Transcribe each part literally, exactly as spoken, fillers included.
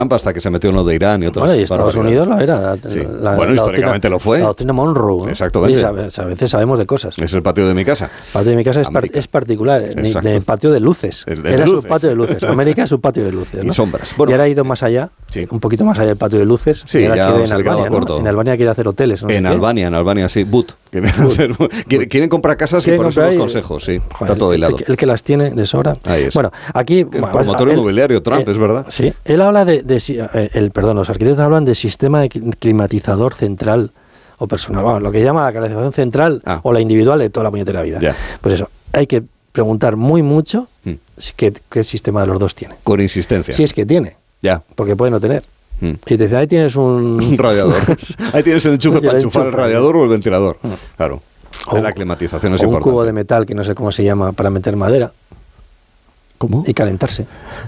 hasta que se metió en lo de Irán y otros. Bueno, y Estados Unidos lo era. Sí. La, bueno, la históricamente doctrina, lo fue. La doctrina Monroe. ¿no? Exactamente. Y a, a veces sabemos de cosas. Es el patio de mi casa. El patio de mi casa es, par, es particular, ni, de patio de luces. El de era luces. su patio de luces. América es su patio de luces. ¿no? Y sombras. Bueno, y ahora ha ido más allá, sí. un poquito más allá del patio de luces. Sí, ahora ya quiere se en le quedaba Albania, corto. ¿no? En Albania quiere hacer hoteles. ¿no? En Albania, en Albania, sí. Boot. Quieren, hacer, quieren, quieren comprar casas y por eso los consejos, sí. Joder, está todo hilado. El, el que las tiene de sobra. Ahí es. Bueno, aquí... El bueno, promotor él, inmobiliario, Trump, eh, es verdad. Sí, él habla de... de eh, el, perdón, los arquitectos hablan de sistema de climatizador central o personal. Vamos, lo que llama la calefacción central ah. o la individual de toda la puñetera vida. Ya. Pues eso, hay que preguntar muy mucho hmm. qué, qué sistema de los dos tiene. Con insistencia. Si es que tiene. Ya. Porque puede no tener. Hmm. Y te dice, ahí tienes un... un radiador. Ahí tienes el enchufe para enchufar el radiador o el ventilador. Hmm. Claro. O, la climatización es o importante. un cubo de metal que no sé cómo se llama para meter madera. ¿Cómo? Y calentarse.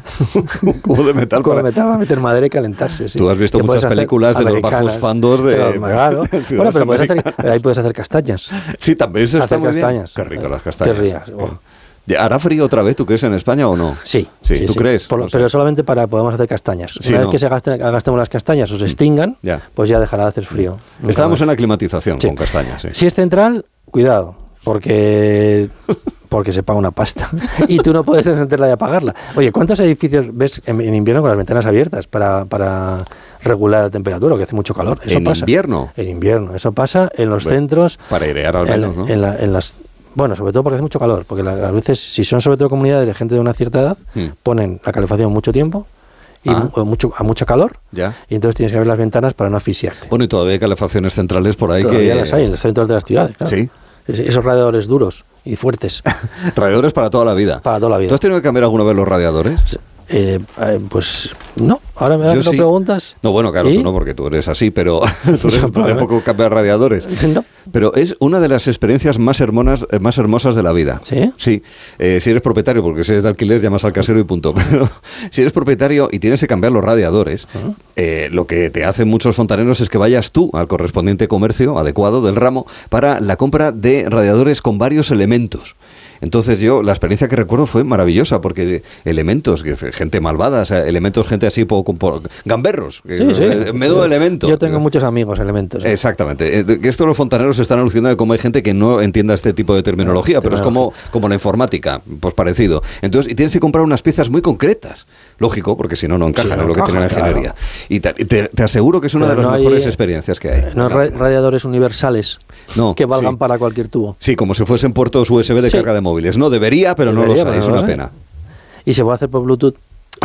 Un cubo de metal. Un cubo para... de metal para meter madera y calentarse. Sí. Tú has visto que muchas películas de los bajos fandos de. Pero, claro. Bueno, pero, puedes hacer, pero ahí puedes hacer castañas. Sí, también se está muy castañas. bien. Qué rico las castañas. Qué rías. Oh. ¿Hará frío otra vez, tú crees, en España o no? Sí. Sí, sí ¿tú sí. crees? Por, no pero sé. solamente para podamos hacer castañas. Sí, Una no. vez que se gasten, gastemos las castañas o se extingan, ya. pues ya dejará de hacer frío. Estábamos en la climatización sí. con castañas. Sí. Si es central, cuidado, porque... porque se paga una pasta y tú no puedes encenderla y apagarla. Oye, ¿cuántos edificios ves en, en invierno con las ventanas abiertas para, para regular la temperatura, que hace mucho calor? Eso ¿En pasa. invierno? En invierno. Eso pasa en los bueno, centros... Para airear al menos, en, ¿no? En, la, en las... Bueno, sobre todo porque hace mucho calor, porque la, a veces, si son sobre todo comunidades de gente de una cierta edad, hmm. ponen la calefacción mucho tiempo y ah. mucho, a mucho calor, ya. y entonces tienes que abrir las ventanas para no asfixiarte. Bueno, y todavía hay calefacciones centrales por ahí todavía que... las hay en los centros de las ciudades, claro. Sí. Esos radiadores duros y fuertes. Radiadores para toda la vida. Para toda la vida. ¿Tú has tenido que cambiar alguna vez los radiadores? Eh, eh, pues no, ahora me lo sí. preguntas. No, bueno, claro, ¿Y? tú no, porque tú eres así, pero tú eres de poco cambiar radiadores. No. Pero es una de las experiencias más hermosas, más hermosas de la vida. ¿Sí? Sí. Eh, si eres propietario, porque si eres de alquiler, llamas al casero y punto. Pero si eres propietario y tienes que cambiar los radiadores, uh-huh. eh, lo que te hacen muchos fontaneros es que vayas tú al correspondiente comercio adecuado del ramo para la compra de radiadores con varios elementos. Entonces yo, la experiencia que recuerdo fue maravillosa, porque elementos, que gente malvada, o sea, elementos, gente así, poco, poco gamberros, que, sí, sí. medio elementos. Yo tengo muchos amigos elementos. ¿eh? Exactamente. Eh, que esto los fontaneros están alucinando de cómo hay gente que no entienda este tipo de terminología, no, pero es como, como la informática, pues parecido. Entonces, y tienes que comprar unas piezas muy concretas. Lógico, porque si no, no encajan sí, no en lo encaja, que tiene la ingeniería. Claro. Y te, te, te aseguro que es una pero de las no mejores hay, experiencias que hay. No hay radiadores universales no, que valgan sí. para cualquier tubo. Sí, como si fuesen puertos U S B de sí. carga de móviles. No debería, pero debería, no los hay, es una sé. pena. ¿Y se puede hacer por Bluetooth?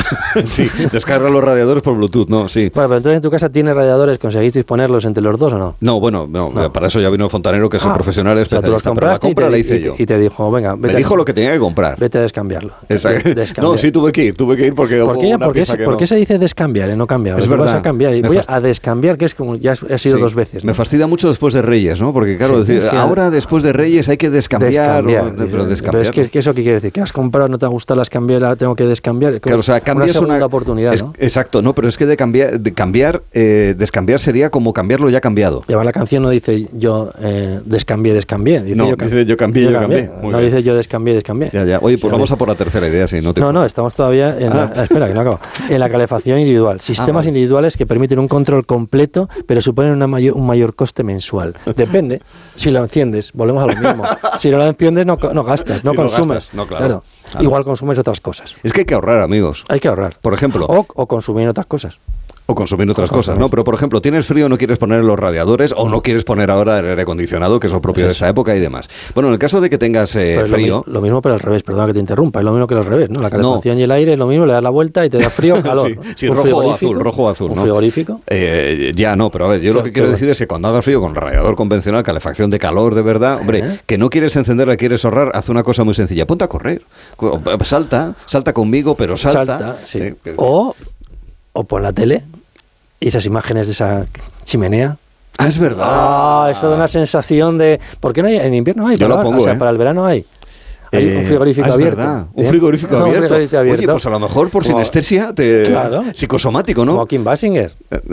Sí, descarga los radiadores por Bluetooth, ¿no? Sí. Bueno, pero entonces en tu casa tienes radiadores, ¿conseguisteis ponerlos entre los dos o no? No, bueno, no, no. para eso ya vino el fontanero, que es un ah, profesional especialista, o sea, pero la compra te, la hice y te, yo. Y te dijo, venga, vete. Me dijo a, lo que tenía que comprar. Vete a descambiarlo. Exacto. Descambiar. No, sí tuve que ir, tuve que ir porque ¿Por qué, una ¿por qué, pieza se, que ¿por no. qué se dice descambiar y no cambiar? Es verdad. Vas a cambiar y voy fast... a descambiar, que es como ya ha sido sí. dos veces. ¿no? Me fastidia mucho después de Reyes, ¿no? Porque claro, sí, decir, es que ahora después de Reyes hay que descambiar. Descambiar. O, pero, descambiar. pero es que, que eso qué quiere decir, que has comprado, no te ha gustado, las cambiar, la tengo que descambiar. Claro, o sea, cambias una segunda una oportunidad, es, ¿no? Exacto, no, pero es que de cambiar, de cambiar, eh, descambiar sería como cambiarlo ya cambiado. Y además la canción no dice yo eh, descambié, descambié. Dice no, yo, dice yo cambié, yo, yo cambié. cambié. No bien. Dice yo descambié, descambié. Ya, ya. Oye, pues sí, vamos a por la tercera idea, si no te... No, no, estamos todavía en ah. la... Espera, que no acabo. En la calefacción individual. Sistemas ah, vale. individuales que permiten un control completo, pero suponen una mayor, un mayor coste mensual. Depende. Si lo enciendes, volvemos a lo mismo. Si no lo enciendes, no, no gastas, no si consumes. No gastas, no, claro. Claro. Claro. Igual consumes otras cosas. Es que hay que ahorrar, amigos. Hay que ahorrar. Por ejemplo. O, o consumir otras cosas. O consumir otras o cosas, consumir. ¿no? Pero, por ejemplo, tienes frío, no quieres poner los radiadores o no quieres poner ahora el aire acondicionado, que es lo propio Eso. de esa época y demás. Bueno, en el caso de que tengas eh, frío... Lo, lo mismo, pero al revés, perdona que te interrumpa, es lo mismo que al revés, ¿no? La calefacción no. y el aire es lo mismo, le das la vuelta y te da frío o calor. sí, ¿no? sí rojo o azul, rojo o azul, ¿Un ¿no? frigorífico? Eh, ya no, pero a ver, yo lo que quiero decir es que cuando haga frío con radiador convencional, calefacción de calor de verdad, hombre, ¿Eh? que no quieres encenderla, quieres ahorrar, haz una cosa muy sencilla, ponte a correr, salta, salta conmigo, pero salta. Salta, sí. Eh, que... O, o pon la tele... Y esas imágenes de esa chimenea. Ah, es verdad. Ah, eso da una sensación de... ¿Por qué no hay? En invierno hay. Yo lo pongo, o sea, ¿eh? para el verano hay. Hay eh, un frigorífico ah, es abierto. Verdad. Un frigorífico, ¿eh? abierto. un frigorífico abierto. Oye, pues a lo mejor por Como, sinestesia, te, claro. psicosomático, ¿no? Como Kim Basinger.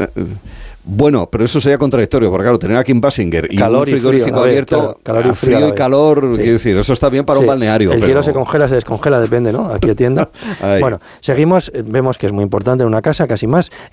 Bueno, pero eso sería contradictorio, porque claro, tener a Kim Basinger y calor un frigorífico y frío, abierto, ver, claro, calor y frío, frío y calor, sí. quiero decir, eso está bien para sí. un balneario. El pero... hielo se congela, se descongela, depende, ¿no? Aquí atienda. Bueno, seguimos, vemos que es muy importante en una casa, casi más,